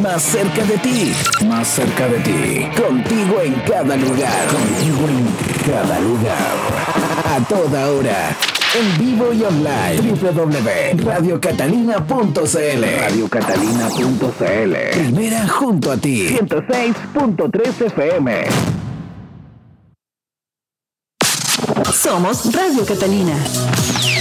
Más cerca de ti, más cerca de ti. Contigo en cada lugar, contigo en cada lugar. A toda hora. En vivo y online. www.radiocatalina.cl. Radiocatalina.cl. Primera junto a ti. 106.3 FM. Somos Radio Catalina.